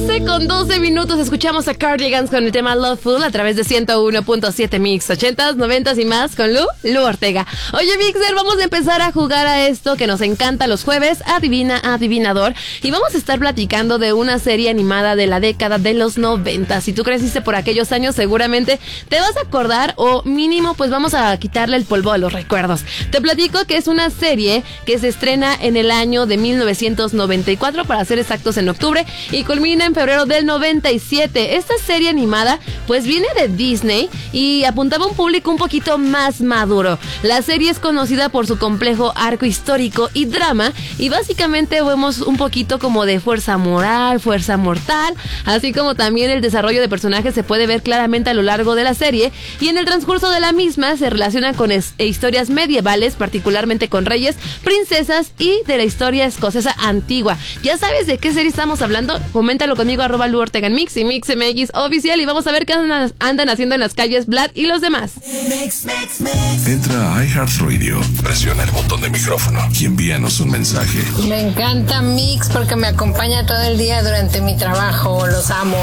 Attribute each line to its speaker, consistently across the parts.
Speaker 1: 12:12 escuchamos a Cardigans con el tema Loveful a través de 101.7 Mix, 80s, 90s y más con Lu Ortega. Oye, Mixer, vamos a empezar a jugar a esto que nos encanta los jueves, Adivina Adivinador, y vamos a estar platicando de una serie animada de la década de los 90. Si tú creciste por aquellos años, seguramente te vas a acordar, o mínimo pues vamos a quitarle el polvo a los recuerdos. Te platico que es una serie que se estrena en el año de 1994, para ser exactos en octubre, y culmina en febrero del 97. Esta serie animada pues viene de Disney y apuntaba a un público un poquito más maduro. La serie es conocida por su complejo arco histórico y drama, y básicamente vemos un poquito como de fuerza moral, fuerza mortal, así como también el desarrollo de personajes se puede ver claramente a lo largo de la serie, y en el transcurso de la misma se relaciona con historias medievales, particularmente con reyes, princesas y de la historia escocesa antigua. ¿Ya sabes de qué serie estamos hablando? Coméntalo conmigo, @Lu Ortega en Mix y MixMX Oficial, y vamos a ver qué andan haciendo en las calles Vlad y los demás.
Speaker 2: Entra a iHeartRadio, presiona el botón de micrófono y envíanos un mensaje.
Speaker 3: Me encanta Mix porque me acompaña todo el día durante mi trabajo. Los amo.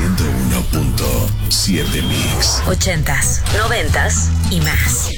Speaker 2: 101.7 Mix.
Speaker 4: 80s, 90s y más.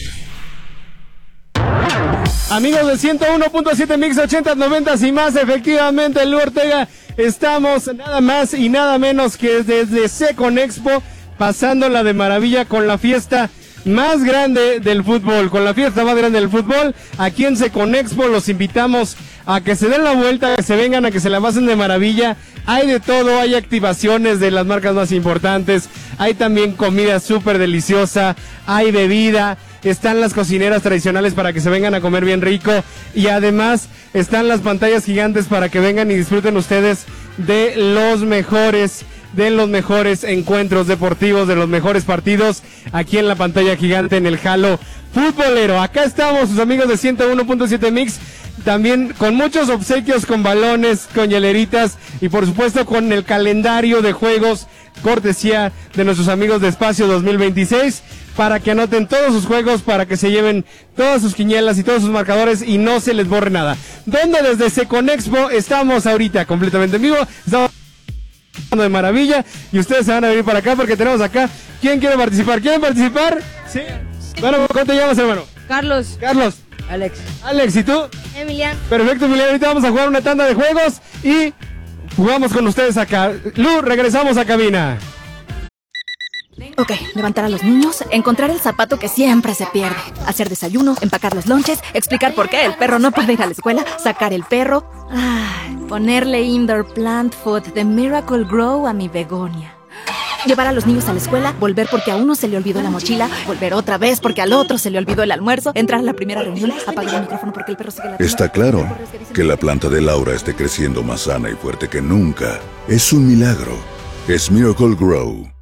Speaker 5: Amigos de 101.7 Mix, 80s, 90s y más, efectivamente, Lu Ortega, estamos nada más y nada menos que desde Seconexpo, pasándola de maravilla con la fiesta más grande del fútbol, aquí en Seconexpo. Los invitamos a que se den la vuelta, a que se vengan, a que se la pasen de maravilla. Hay de todo, hay activaciones de las marcas más importantes, hay también comida súper deliciosa, hay bebida, están las cocineras tradicionales para que se vengan a comer bien rico, y además están las pantallas gigantes para que vengan y disfruten ustedes de los mejores encuentros deportivos, de los mejores partidos aquí en la pantalla gigante en el Halo Futbolero. Acá estamos, sus amigos de 101.7 Mix, también con muchos obsequios, con balones, con hieleritas y por supuesto con el calendario de juegos cortesía de nuestros amigos de Espacio 2026, para que anoten todos sus juegos, para que se lleven todas sus quinielas y todos sus marcadores y no se les borre nada. Donde desde Seconexpo estamos ahorita completamente en vivo, estamos de maravilla, y ustedes se van a venir para acá porque tenemos acá. ¿Quién quiere participar? ¿Quieren participar? Sí. Bueno, ¿cómo te llamas, hermano?
Speaker 6: Carlos.
Speaker 5: Alex, ¿y tú?
Speaker 6: Emiliano.
Speaker 5: Perfecto, Emiliano, ahorita vamos a jugar una tanda de juegos y jugamos con ustedes acá. Lu, regresamos a cabina.
Speaker 7: Ok, levantar a los niños, encontrar el zapato que siempre se pierde, hacer desayuno, empacar los lonches, explicar por qué el perro no puede ir a la escuela, sacar el perro, ponerle indoor plant food de Miracle Grow a mi begonia. Llevar a los niños a la escuela, volver porque a uno se le olvidó la mochila, volver otra vez porque al otro se le olvidó el almuerzo, entrar a la primera reunión, apagar el micrófono porque el perro sigue ladrando.
Speaker 2: Está claro que la planta de Laura esté creciendo más sana y fuerte que nunca. Es un milagro. Es Miracle Grow.